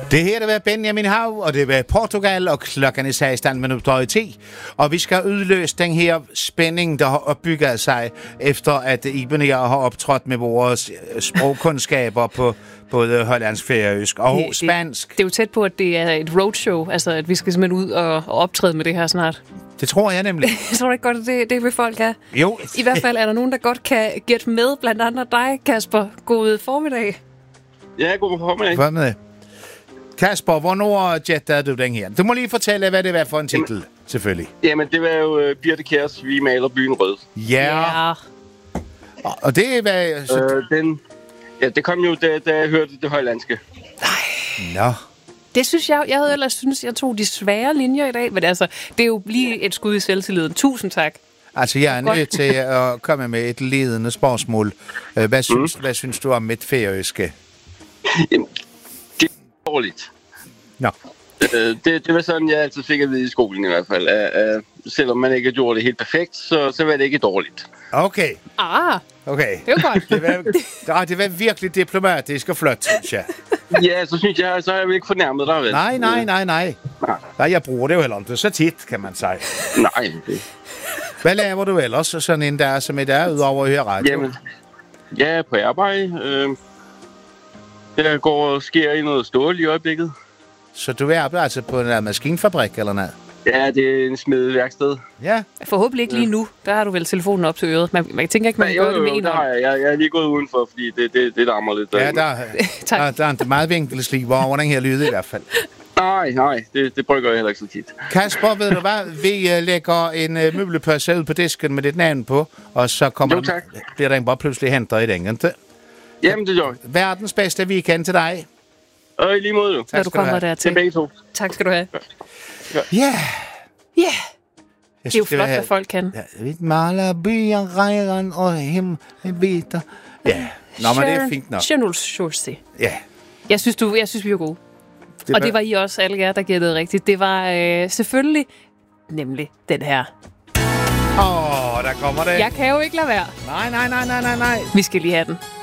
Det her, det var Benjamin Hav, og det var Portugal, og klokken er 16 minutter i 10. Og vi skal udløse den her spænding, der har opbygget sig, efter at Iben og jeg har optrådt med vores sprogkundskaber på både hollandsk, færøsk og spansk. Det er jo tæt på, at det er et roadshow, altså at vi skal simpelthen ud og optræde med det her snart. Det tror jeg nemlig. Jeg tror ikke godt, at det vil folk have. Jo. I hvert fald er der nogen, der godt kan gætte med, blandt andet dig, Kasper. God formiddag. Ja, god formiddag. Hvad med det? Kasper, hvornår gætter du den her? Du må lige fortælle, hvad det var for en titel, selvfølgelig. Jamen, det var jo Birthe Kjærs Vi maler byen rød. Ja. Og det var... det kom jo, da jeg hørte det hollandske. Nå. Det synes jeg havde ellers synes, jeg tog de svære linjer i dag. Men altså, det er jo lige et skud i selvtilliden. Tusind tak. Altså, jeg er nødt til at komme med et ledende spørgsmål. Hvad synes du om mit færøske? Jamen, det er dårligt. Nå. Det var sådan, jeg altid fik at vide i skolen i hvert fald. Selvom man ikke gjorde det helt perfekt, så var det ikke dårligt. Okay. Okay. Det var godt. Det var virkelig diplomatisk og flot, synes jeg. Ja, så synes jeg, så har jeg vel ikke fornærmet dig, vel? Nej. Jeg bruger det jo heller ikke så tit, kan man sige. Nej. Hvad laver du ellers sådan en dag som i dag, udover at høre radio? Jamen, jeg er på arbejde. Jeg går og sker i noget stål i øjeblikket. Så du er altså på en maskinfabrik eller noget? Ja, det er en smedeværksted. Ja. Forhåbentlig ikke lige nu. Der har du vel telefonen op til øret. Man tænker ikke, man kan gøre det med en hånd. Jeg er lige gået udenfor, fordi det larmer lidt. Ja, der er en meget vinkelsliv over den her lyd i hvert fald. Nej, det brygger jeg heller ikke så tit. Kasper, ved du hvad? Vi lægger en møblepørse ud på disken med dit navn på, og så bliver den bare pludselig henter i den, ikke? Jamen, det gør jeg. Verdens bedste weekend til dig. Og i lige måde, jo. Tak, du kommer der til. Begge to. Tak skal du have. Ja. Det er jo flot, hvad folk kan. Vi maler byer, rejren og himmelbiter. Ja, nå, men det er fint nok. Ja. Jeg synes, vi er gode. Det var I også, alle jer, der gættede rigtigt. Det var selvfølgelig nemlig den her. Der kommer det. Jeg kan jo ikke lade være. Nej. Vi skal lige have den.